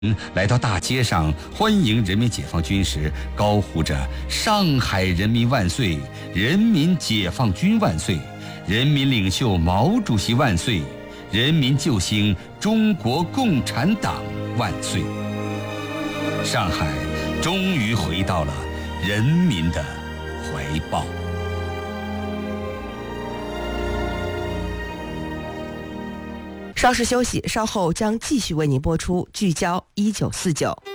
来到大街上欢迎人民解放军时，高呼着"上海人民万岁，人民解放军万岁，人民领袖毛主席万岁，人民救星中国共产党万岁"。上海终于回到了人民的怀抱。 稍事休息，稍后将继续为您播出聚焦1949。